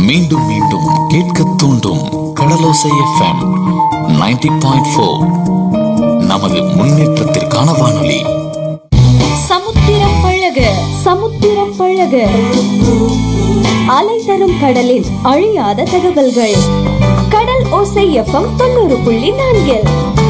மீண்டும் மீண்டும் கேட்க தூண்டும் கடலோசை எஃப்எம் 90.4. நமது முன்னேற்றத்திற்கான வானொலி. சமுத்திரம் பழக சமுத்திரம் பழக, அலை தரும் கடலில் அழியாத தகவல்கள். கடல் ஓசை எஃப்எம் 90.4.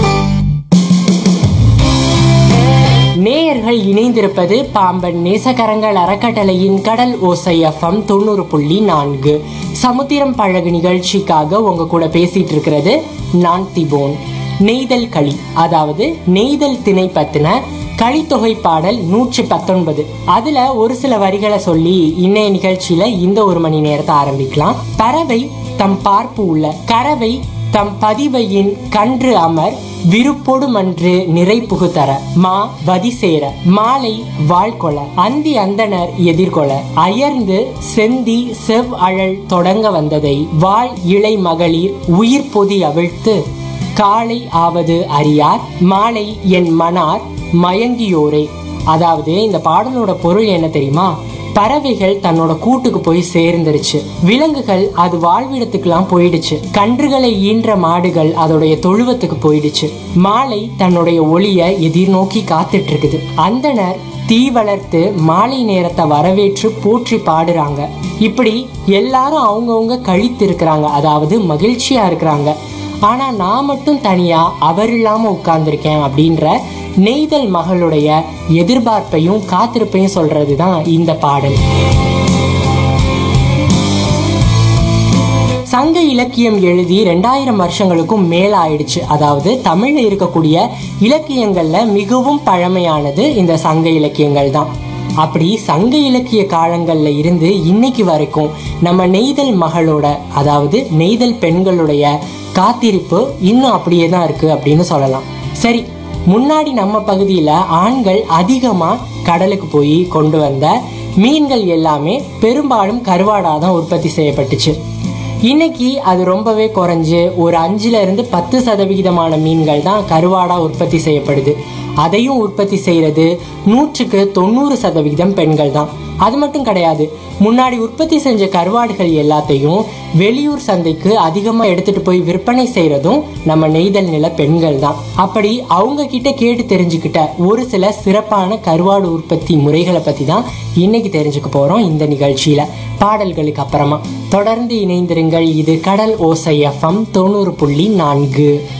நேயர்கள் இணைந்திருப்பது பாம்பன் நேசகரங்கள் அறக்கட்டளையின் கடல் ஓசை எஃப்எம் 90.4 சமுத்திரம் பழகு நிகழ்ச்சிக்காக உங்க கூட பேசிட்டு இருக்கிறது நான் திபோன். நெய்தல் களி, அதாவது நெய்தல் திணை பத்தின களித்தொகை பாடல் 119. அதுல ஒரு சில வரிகளை சொல்லி இன்னைய நிகழ்ச்சியில இந்த ஒரு மணி நேரத்தை ஆரம்பிக்கலாம். பறவை தம் பார்ப்பு உள்ள கறவை தம் பதிவையின் கன்று அமர் விருப்பொடு மன்று நிறை புகுதர மா வதிசேர மாலை வாழ்கொள அந்தி அந்தனர் எதிர்கொள அயர்ந்து செந்தி செவ் அழல் தொடங்க வந்ததை வாழ் இளை மகளிர் உயிர் பொதி அவிழ்த்து காலை ஆவது அறியார் மாலை என் மனார் மயங்கியோரே. அதாவது இந்த பாடலோட பொருள் என்ன தெரியுமா? பறவைகள் தன்னோட கூட்டுக்கு போய் சேர்ந்துருச்சு, விலங்குகள் அது வாழ்விடத்துக்குலாம் போயிடுச்சு, கன்றுகளை ஈன்ற மாடுகள் அதோடைய தொழுவத்துக்கு போயிடுச்சு, மாலை தன்னுடைய ஒளிய எதிர்நோக்கி காத்துட்டு இருக்குது, அந்தனர் தீ வளர்த்து மாலை நேரத்தை வரவேற்று போற்றி பாடுறாங்க. இப்படி எல்லாரும் அவங்கவுங்க கழித்து இருக்கிறாங்க, அதாவது மகிழ்ச்சியா இருக்கிறாங்க. ஆனா நான் மட்டும் தனியா அவர் இல்லாம உட்கார்ந்துருக்கேன் அப்படின்ற நெய்தல் மகளுடைய எதிர்பார்ப்பையும் காத்திருப்பையும் சொல்றதுதான் இந்த பாடல். சங்க இலக்கியம் எழுதி 2000 வருஷங்களுக்கும் மேல ஆயிடுச்சு. அதாவது தமிழ்ல இருக்கக்கூடிய இலக்கியங்கள்ல மிகவும் பழமையானது இந்த சங்க இலக்கியங்கள் தான். அப்படி சங்க இலக்கிய காலங்கள்ல இருந்து இன்னைக்கு வரைக்கும் நம்ம நெய்தல் மகளோட, அதாவது நெய்தல் பெண்களுடைய காத்திருப்பு இன்னும் அப்படியே தான் இருக்கு அப்படின்னு சொல்லலாம். சரி, முன்னாடி நம்ம பகுதியில ஆண்கள் அதிகமா கடலுக்கு போய் கொண்டு வந்த மீன்கள் எல்லாமே பெரும்பாலும் கருவாடாதான் உற்பத்தி செய்யப்பட்டுச்சு. இன்னைக்கு அது ரொம்பவே குறைஞ்சு ஒரு 5-10% மீன்கள் தான் கருவாடா உற்பத்தி செய்யப்படுது. அதையும் உற்பத்தி செய்யறது 100% பெண்கள் தான். அது மட்டும் கிடையாது, முன்னாடி உற்பத்தி செஞ்ச கருவாடுகள் எல்லாத்தையும் வெளியூர் சந்தைக்கு அதிகமா எடுத்துட்டு போய் விற்பனை செய்யறதும் நம்ம நெய்தல் நில பெண்கள் தான். அப்படி அவங்க கிட்ட கேட்டு தெரிஞ்சுக்கிட்ட ஒரு சில சிறப்பான கருவாடு உற்பத்தி முறைகளை பத்தி தான் இன்னைக்கு தெரிஞ்சுக்க போறோம் இந்த நிகழ்ச்சியில. பாடல்களுக்கு அப்புறமா தொடர்ந்து இணைந்திருங்கள். இது கடல் ஓசை எஃப்எம் 90.4.